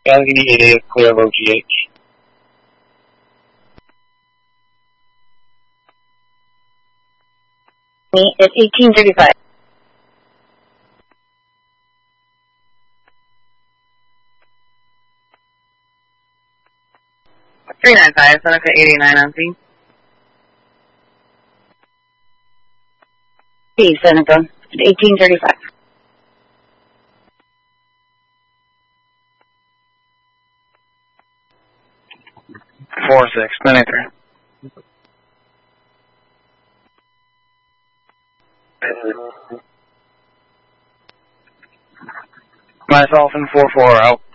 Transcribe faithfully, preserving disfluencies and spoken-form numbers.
Galaxy eight eight clear low G H. Me at eighteen thirty-five. three nine five, Seneca eighty-nine on Z. Hey, Seneca at eighteen thirty-five. Four six, ninety-three. Myself and four four out.